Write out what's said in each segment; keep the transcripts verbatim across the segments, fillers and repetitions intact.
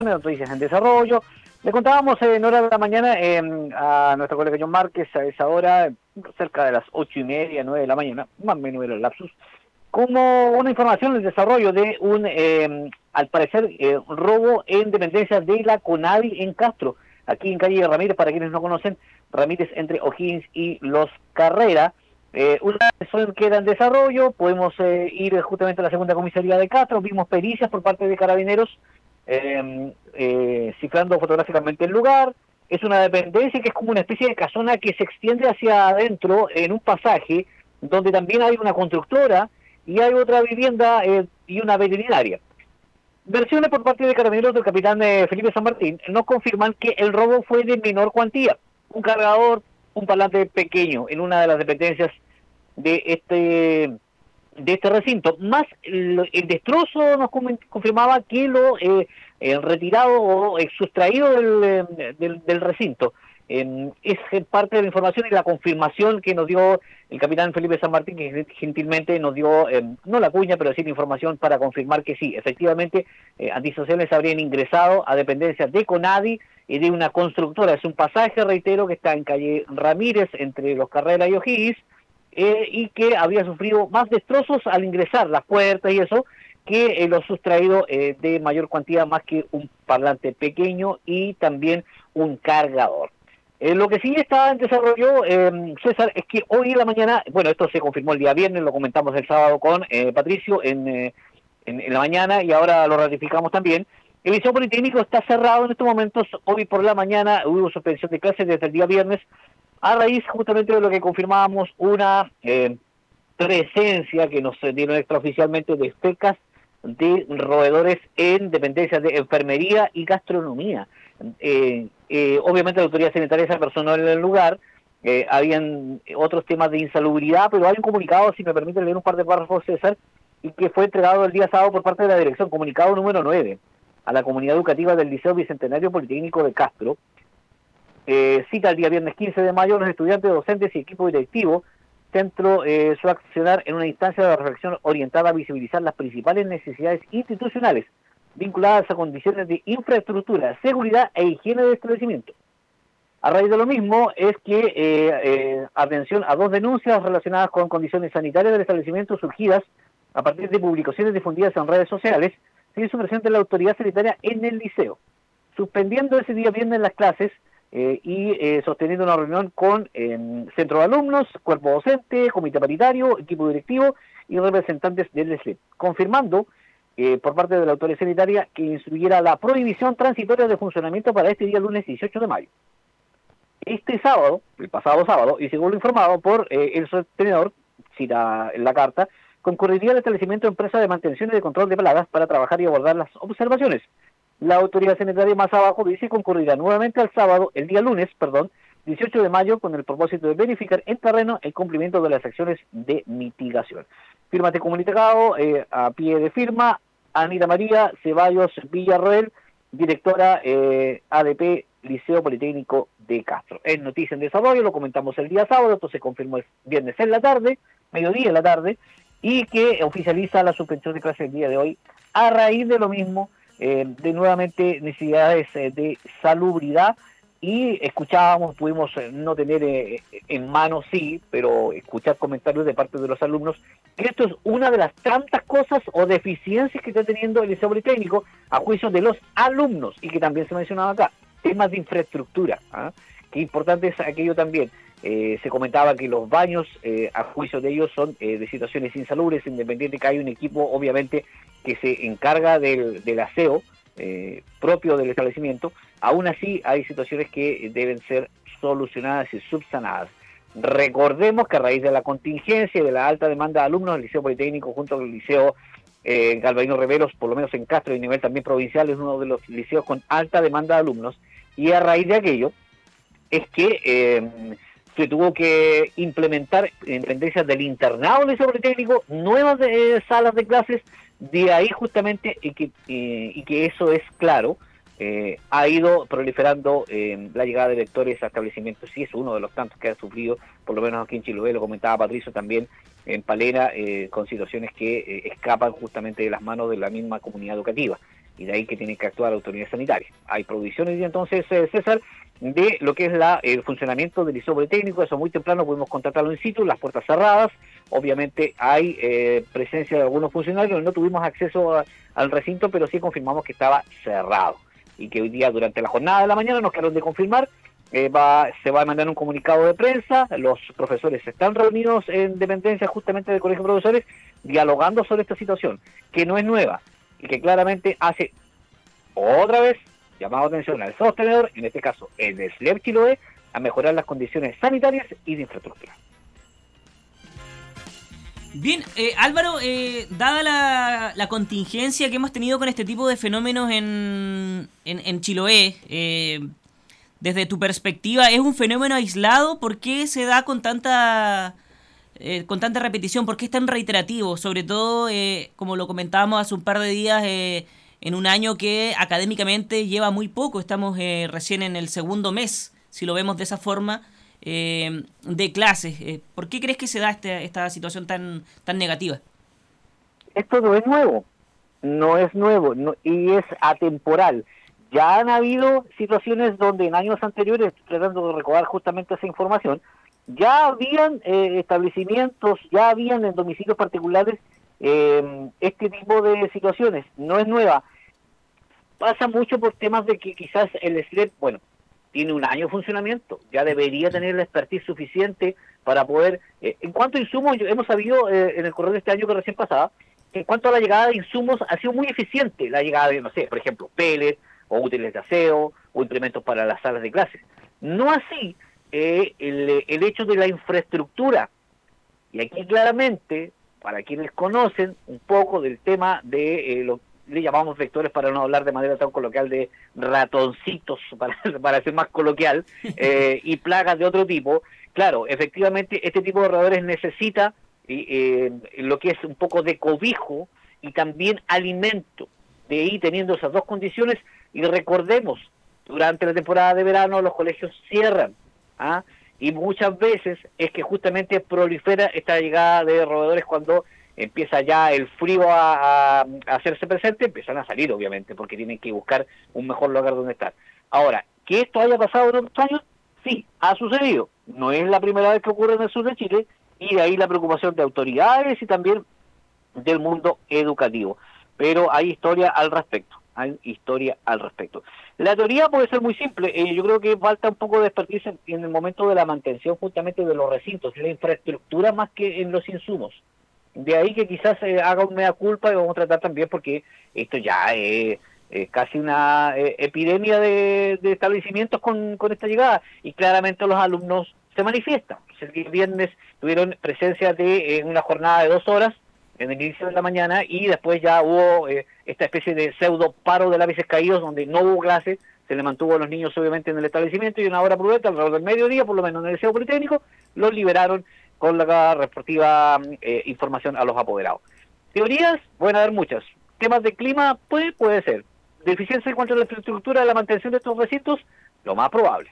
Noticias en Desarrollo. Le contábamos en hora de la mañana eh, a nuestro colega John Márquez a esa hora, cerca de las ocho y media, nueve de la mañana, más o menos era el lapsus, como una información del desarrollo de un, eh, al parecer, eh, un robo en dependencias de la CONADI en Castro, aquí en calle Ramírez, para quienes no conocen, Ramírez entre O'Higgins y Los Carrera. Eh, una información queda en desarrollo, podemos eh, ir justamente a la segunda comisaría de Castro, vimos pericias por parte de carabineros, Eh, eh, cifrando fotográficamente el lugar. Es una dependencia que es como una especie de casona que se extiende hacia adentro en un pasaje donde también hay una constructora y hay otra vivienda eh, y una veterinaria. Versiones por parte de carabineros del capitán eh, Felipe San Martín nos confirman que el robo fue de menor cuantía, un cargador, un parlante pequeño en una de las dependencias de este de este recinto, más el, el destrozo nos confirmaba que lo eh, el retirado o eh, sustraído del, del, del recinto. Eh, es parte de la información y la confirmación que nos dio el capitán Felipe San Martín, que gentilmente nos dio, eh, no la cuña, pero sí la información para confirmar que sí, efectivamente, eh, antisociales habrían ingresado a dependencias de CONADI y de una constructora. Es un pasaje, reitero, que está en calle Ramírez, entre Los Carrera y O'Higgins, Eh, y que había sufrido más destrozos al ingresar las puertas y eso, que eh, lo sustraído eh, de mayor cuantía, más que un parlante pequeño y también un cargador. Eh, lo que sí está en desarrollo, eh, César, es que hoy en la mañana, bueno, esto se confirmó el día viernes, lo comentamos el sábado con eh, Patricio en, eh, en, en la mañana y ahora lo ratificamos también. El Liceo Politécnico está cerrado en estos momentos. Hoy por la mañana hubo suspensión de clases desde el día viernes, a raíz justamente de lo que confirmábamos, una eh, presencia que nos dieron extraoficialmente de fecas de roedores en dependencias de enfermería y gastronomía. Eh, eh, obviamente la autoridad sanitaria se personó en el lugar, eh, habían otros temas de insalubridad, pero hay un comunicado, si me permite leer un par de párrafos, César, y que fue entregado el día sábado por parte de la dirección, comunicado número nueve, a la comunidad educativa del Liceo Bicentenario Politécnico de Castro. Eh, cita el día viernes quince de mayo los estudiantes, docentes y equipo directivo, centro eh, su accionar en una instancia de reflexión orientada a visibilizar las principales necesidades institucionales vinculadas a condiciones de infraestructura, seguridad e higiene del establecimiento. A raíz de lo mismo es que, eh, eh, atención a dos denuncias relacionadas con condiciones sanitarias del establecimiento surgidas a partir de publicaciones difundidas en redes sociales, sigue su presente la autoridad sanitaria en el liceo, suspendiendo ese día viernes las clases, Eh, y eh, sosteniendo una reunión con eh, centro de alumnos, cuerpo docente, comité paritario, equipo directivo y representantes del S L E P, confirmando eh, por parte de la autoridad sanitaria que instruyera la prohibición transitoria de funcionamiento para este día lunes dieciocho de mayo. Este sábado, el pasado sábado, y según lo informado por eh, el sostenedor, cita en la carta, concurriría al establecimiento de empresa de mantención y de control de plagas para trabajar y abordar las observaciones. La autoridad sanitaria más abajo dice que concurrirá nuevamente al sábado, el día lunes, perdón, dieciocho de mayo, con el propósito de verificar en terreno el cumplimiento de las acciones de mitigación. Fírmate comunicado, eh, a pie de firma, Anita María Ceballos Villarroel, directora eh, A D P Liceo Politécnico de Castro. Es noticia en desarrollo, lo comentamos el día sábado, esto se confirmó el viernes en la tarde, mediodía en la tarde, y que oficializa la suspensión de clases el día de hoy, a raíz de lo mismo, Eh, de nuevamente necesidades eh, de salubridad. Y escuchábamos, pudimos eh, no tener eh, en mano, sí, pero escuchar comentarios de parte de los alumnos, que esto es una de las tantas cosas o deficiencias que está teniendo el Liceo Politécnico a juicio de los alumnos, y que también se mencionaba acá, temas de infraestructura, ¿ah? Qué importante es aquello también. Eh, se comentaba que los baños, eh, a juicio de ellos, son eh, de situaciones insalubres, independiente que hay un equipo, obviamente, que se encarga del, del aseo eh, propio del establecimiento. Aún así hay situaciones que deben ser solucionadas y subsanadas. Recordemos que a raíz de la contingencia y de la alta demanda de alumnos, el Liceo Politécnico junto con el Liceo eh, Galvarino Riveros, por lo menos en Castro y a nivel también provincial, es uno de los liceos con alta demanda de alumnos, y a raíz de aquello es que eh, se tuvo que implementar en dependencias del internado del Liceo Politécnico nuevas eh, salas de clases. De ahí justamente, y que, eh, y que eso es claro, eh, ha ido proliferando eh, la llegada de lectores a establecimientos, y es uno de los tantos que ha sufrido, por lo menos aquí en Chiloé, lo comentaba Patricio también, en Palena, eh, con situaciones que eh, escapan justamente de las manos de la misma comunidad educativa. y de ahí que tienen que actuar autoridades sanitarias. Hay provisiones y entonces, eh, César, de lo que es la, el funcionamiento del ISOBRE técnico. Eso muy temprano pudimos contratarlo in situ, las puertas cerradas. Obviamente hay eh, presencia de algunos funcionarios, no tuvimos acceso a, al recinto, pero sí confirmamos que estaba cerrado y que hoy día durante la jornada de la mañana nos quedaron de confirmar. Eh, va, se va a mandar un comunicado de prensa, los profesores están reunidos en dependencia justamente del Colegio de Profesores dialogando sobre esta situación, que no es nueva y que claramente hace otra vez llamado atención al sostenedor, en este caso el de S L E P Chiloé, a mejorar las condiciones sanitarias y de infraestructura. Bien, eh, Álvaro, eh, dada la, la contingencia que hemos tenido con este tipo de fenómenos en, en, en Chiloé, eh, desde tu perspectiva, ¿es un fenómeno aislado? ¿Por qué se da con tanta eh, con tanta repetición? ¿Por qué es tan reiterativo? Sobre todo, eh, como lo comentábamos hace un par de días, eh, en un año que académicamente lleva muy poco. Estamos eh, recién en el segundo mes, si lo vemos de esa forma, eh, de clases. Eh, ¿Por qué crees que se da este, esta situación tan, tan negativa? Esto no es nuevo, no es nuevo no, y es atemporal. Ya han habido situaciones donde en años anteriores, tratando de recordar justamente esa información, ya habían eh, establecimientos, ya habían en domicilios particulares eh, este tipo de situaciones. No es nueva. Pasa mucho por temas de que quizás el S L E P, bueno, tiene un año de funcionamiento, ya debería tener la expertise suficiente para poder... Eh, en cuanto a insumos, hemos sabido eh, en el correo de este año que recién pasaba, que en cuanto a la llegada de insumos, ha sido muy eficiente la llegada de, no sé, por ejemplo, pellets, o útiles de aseo, o implementos para las salas de clases. No así eh, el, el hecho de la infraestructura. Y aquí claramente, para quienes conocen un poco del tema de eh, lo que le llamamos vectores, para no hablar de manera tan coloquial de ratoncitos, para, para ser más coloquial, eh, y plagas de otro tipo, claro, efectivamente este tipo de roedores necesita eh, lo que es un poco de cobijo y también alimento. De ahí, teniendo esas dos condiciones, y recordemos, durante la temporada de verano los colegios cierran, ¿ah? Y muchas veces es que justamente prolifera esta llegada de roedores cuando empieza ya el frío a, a, a hacerse presente, empiezan a salir obviamente, porque tienen que buscar un mejor lugar donde estar. Ahora, que esto haya pasado en otros años, sí, ha sucedido. No es la primera vez que ocurre en el sur de Chile, y de ahí la preocupación de autoridades y también del mundo educativo. Pero hay historia al respecto. Hay historia al respecto. La teoría puede ser muy simple. Eh, yo creo que falta un poco de expertise en, en el momento de la mantención justamente de los recintos, la infraestructura más que en los insumos. De ahí que quizás eh, haga un mea culpa, y vamos a tratar también porque esto ya es eh, casi una eh, epidemia de, de establecimientos con, con esta llegada, y claramente los alumnos se manifiestan. El viernes tuvieron presencia de eh, una jornada de dos horas en el inicio de la mañana, y después ya hubo eh, esta especie de pseudo paro de lápices caídos, donde no hubo clase, se le mantuvo a los niños obviamente en el establecimiento, y una hora prudente, alrededor del mediodía, por lo menos en el Liceo Politécnico, los liberaron con la respectiva eh, información a los apoderados. Teorías, pueden haber muchas. Temas de clima, puede, puede ser. Deficiencia en cuanto a la infraestructura de la mantención de estos recintos, lo más probable.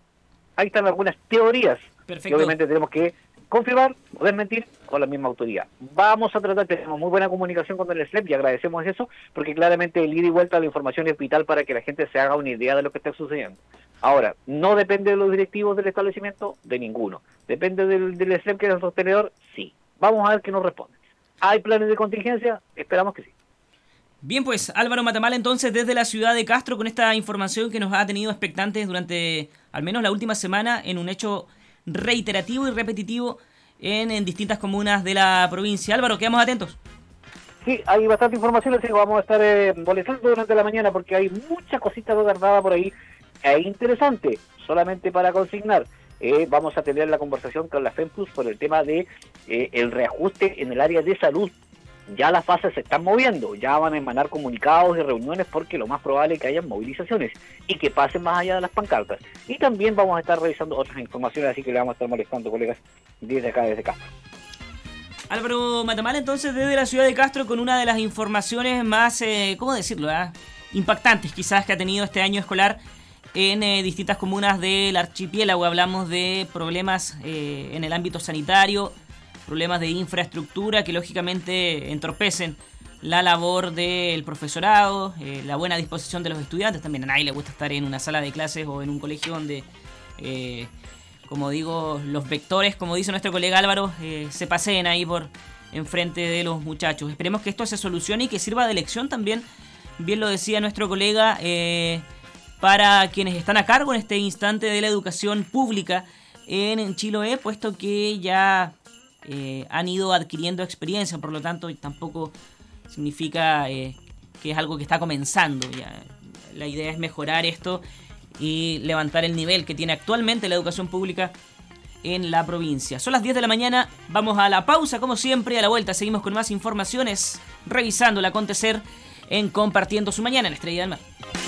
Ahí están algunas teorías. Perfecto. Que obviamente tenemos que confirmar o desmentir con la misma autoridad. Vamos a tratar, tenemos muy buena comunicación con el S L E P y agradecemos eso, porque claramente el ida y vuelta de la información es vital para que la gente se haga una idea de lo que está sucediendo. Ahora, no depende de los directivos del establecimiento, de ninguno. Depende del, del S L E P, que es el sostenedor, sí. Vamos a ver qué nos responde. ¿Hay planes de contingencia? Esperamos que sí. Bien, pues Álvaro Matamala, entonces desde la ciudad de Castro, con esta información que nos ha tenido expectantes durante al menos la última semana, en un hecho reiterativo y repetitivo en, en distintas comunas de la provincia. Álvaro, quedamos atentos. Sí, hay bastante información, así que vamos a estar eh, molestando durante la mañana, porque hay muchas cositas guardadas por ahí. Es interesante, solamente para consignar. Eh, vamos a tener la conversación con la FEMPLUS por el tema de eh, el reajuste en el área de salud. Ya las fases se están moviendo, ya van a emanar comunicados y reuniones, porque lo más probable es que haya movilizaciones y que pasen más allá de las pancartas. Y también vamos a estar revisando otras informaciones, así que le vamos a estar molestando, colegas, desde acá, desde Castro. Álvaro Matamala, entonces desde la ciudad de Castro, con una de las informaciones más, eh, ¿cómo decirlo? Eh? impactantes quizás que ha tenido este año escolar en eh, distintas comunas del archipiélago. Hablamos de problemas eh, en el ámbito sanitario, problemas de infraestructura que lógicamente entorpecen la labor del profesorado, eh, la buena disposición de los estudiantes. También a nadie le gusta estar en una sala de clases o en un colegio donde, eh, como digo, los vectores, como dice nuestro colega Álvaro, eh, se paseen ahí por enfrente de los muchachos. Esperemos que esto se solucione y que sirva de lección también, bien lo decía nuestro colega, eh, para quienes están a cargo en este instante de la educación pública en Chiloé, puesto que ya eh, han ido adquiriendo experiencia, por lo tanto tampoco significa eh, que es algo que está comenzando. Ya. La idea es mejorar esto y levantar el nivel que tiene actualmente la educación pública en la provincia. Son las diez de la mañana, vamos a la pausa como siempre, a la vuelta seguimos con más informaciones, revisando el acontecer en Compartiendo su Mañana en Estrella del Mar.